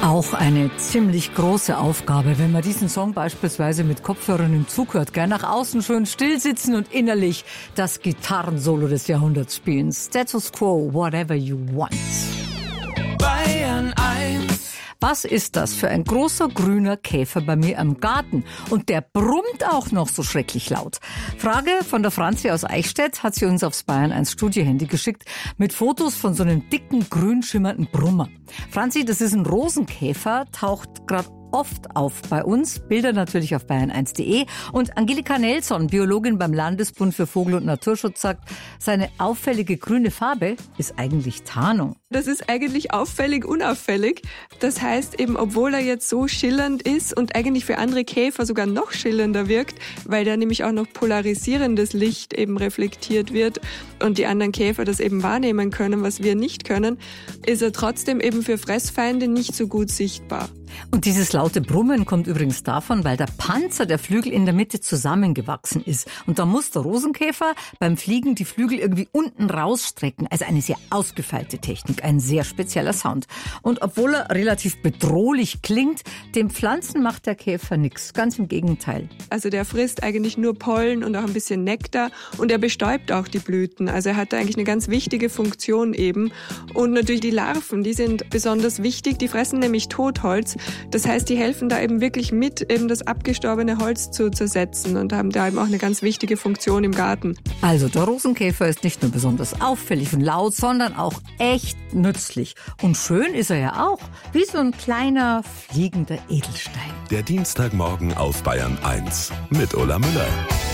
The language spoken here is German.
Auch eine ziemlich große Aufgabe, wenn man diesen Song beispielsweise mit Kopfhörern im Zug hört. Gern nach außen schön still sitzen und innerlich das Gitarrensolo des Jahrhunderts spielen. Status Quo, whatever you want. Bayern 1. Was ist das für ein großer grüner Käfer bei mir im Garten? Und der brummt auch noch so schrecklich laut. Frage von der Franzi aus Eichstätt hat sie uns aufs Bayern 1 Studiohandy geschickt mit Fotos von so einem dicken, grün schimmernden Brummer. Franzi, das ist ein Rosenkäfer, taucht gerade oft auf bei uns. Bilder natürlich auf bayern1.de. Und Angelika Nelson, Biologin beim Landesbund für Vogel- und Naturschutz, sagt, seine auffällige grüne Farbe ist eigentlich Tarnung. Das ist eigentlich auffällig, unauffällig. Das heißt eben, obwohl er jetzt so schillernd ist und eigentlich für andere Käfer sogar noch schillernder wirkt, weil da nämlich auch noch polarisierendes Licht eben reflektiert wird und die anderen Käfer das eben wahrnehmen können, was wir nicht können, ist er trotzdem eben für Fressfeinde nicht so gut sichtbar. Und dieses laute Brummen kommt übrigens davon, weil der Panzer der Flügel in der Mitte zusammengewachsen ist. Und da muss der Rosenkäfer beim Fliegen die Flügel irgendwie unten rausstrecken. Also eine sehr ausgefeilte Technik, ein sehr spezieller Sound. Und obwohl er relativ bedrohlich klingt, den Pflanzen macht der Käfer nichts. Ganz im Gegenteil. Also der frisst eigentlich nur Pollen und auch ein bisschen Nektar und er bestäubt auch die Blüten. Also er hat da eigentlich eine ganz wichtige Funktion eben. Und natürlich die Larven, die sind besonders wichtig. Die fressen nämlich Totholz. Das heißt, die helfen da eben wirklich mit, eben das abgestorbene Holz zu zersetzen und haben da eben auch eine ganz wichtige Funktion im Garten. Also der Rosenkäfer ist nicht nur besonders auffällig und laut, sondern auch echt nützlich. Und schön ist er ja auch, wie so ein kleiner fliegender Edelstein. Der Dienstagmorgen auf Bayern 1 mit Ulla Müller.